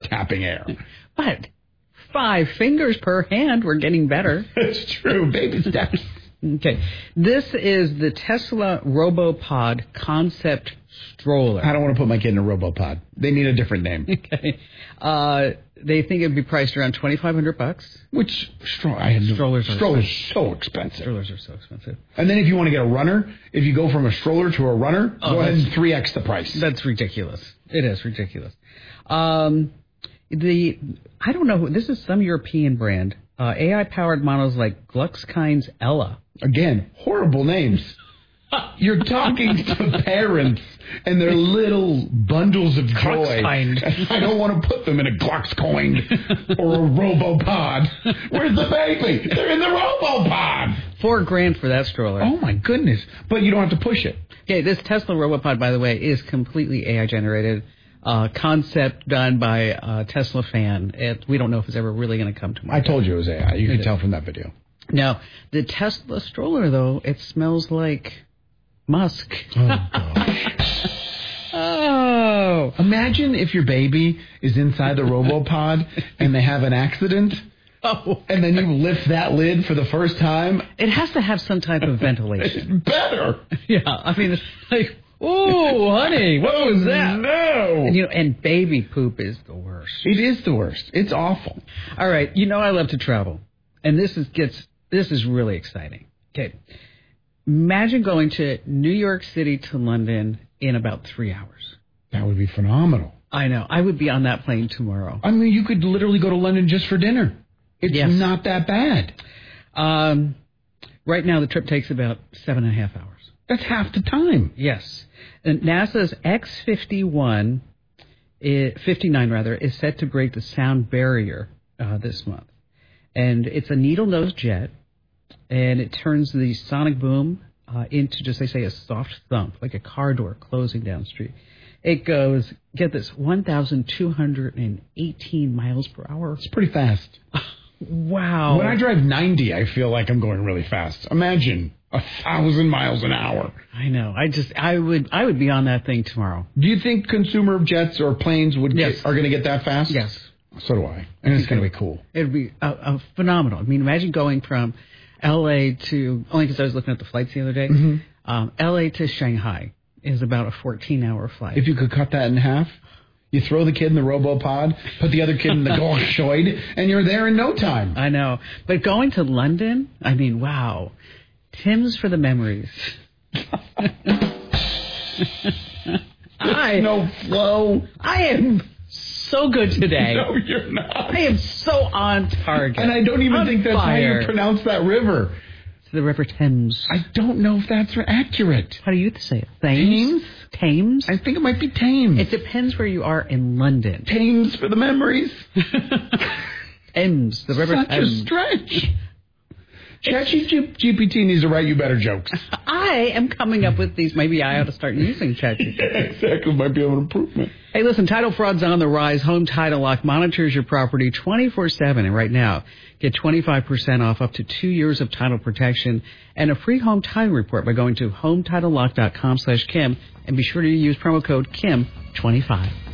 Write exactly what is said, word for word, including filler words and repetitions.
tapping air. But five fingers per hand, we're getting better. It's true. Baby steps. Okay. This is the Tesla RoboPod concept stroller. I don't want to put my kid in a RoboPod. They need a different name. Okay. Uh, they think it'd be priced around twenty-five hundred bucks. Which stro- I had no, strollers are strollers expensive. so expensive. Strollers are so expensive. And then if you want to get a runner, if you go from a stroller to a runner, oh, go ahead and three X the price. That's ridiculous. It is ridiculous. Um, the I don't know who this is. Some European brand. Uh, A I-powered models like Gluckskind's Ella. Again, horrible names. You're talking to parents and their little bundles of joy. I don't want to put them in a Gluckscoin or a RoboPod. Where's the baby? They're in the RoboPod. Four grand for that stroller. Oh, my goodness. But you don't have to push it. Okay, this Tesla RoboPod, by the way, is completely A I-generated. Uh, concept done by a Tesla fan. It, we don't know if it's ever really going to come to market. I told you it was A I. You it can tell from that video. Now, the Tesla stroller, though, it smells like musk. Oh, gosh. Oh. Imagine if your baby is inside the RoboPod and they have an accident. Oh. And then you lift that lid for the first time. It has to have some type of ventilation. It's better. Yeah, I mean, it's like, oh, honey, what was that? No. And, you know, and baby poop is the worst. It is the worst. It's awful. All right, you know I love to travel, and this is gets this is really exciting. Okay, imagine going to New York City to London in about three hours. That would be phenomenal. I know. I would be on that plane tomorrow. I mean, you could literally go to London just for dinner. It's yes. not that bad. Um, right now, the trip takes about seven and a half hours. That's half the time. Yes. And NASA's X fifty-one, fifty-nine rather, is set to break the sound barrier uh, this month. And it's a needle-nose jet, and it turns the sonic boom uh, into just, they say, a soft thump, like a car door closing down the street. It goes, get this, one thousand two hundred eighteen miles per hour. It's pretty fast. Wow. When I drive ninety, I feel like I'm going really fast. Imagine a thousand miles an hour. I know. I just, I would, I would be on that thing tomorrow. Do you think consumer jets or planes would yes. get, are going to get that fast? Yes. So do I. And it's going to be cool. It'd be uh, uh, phenomenal. I mean, imagine going from L A to, only because I was looking at the flights the other day, mm-hmm. um, L A to Shanghai is about a fourteen-hour flight. If you could cut that in half, you throw the kid in the RoboPod, put the other kid in the Gluckscoin, and you're there in no time. I know. But going to London, I mean, wow. Tim's for the memories. I no flow. I am so good today. No, you're not. I am so on target. And I don't even on think that's fire. how you pronounce that river. It's the River Thames. I don't know if that's accurate. How do you say it? Thames? Thames? I think it might be Thames. It depends where you are in London. Thames for the memories. Thames, the River Such Thames. a stretch. ChatGPT needs to write you better jokes. I am coming up with these. Maybe I ought to start using ChatGPT. Yeah, exactly. Might be an improvement. Hey, listen, title fraud's on the rise. Home Title Lock monitors your property twenty-four seven. And right now, get twenty-five percent off up to two years of title protection and a free home title report by going to home title lock dot com slash Kim. And be sure to use promo code Kim twenty-five.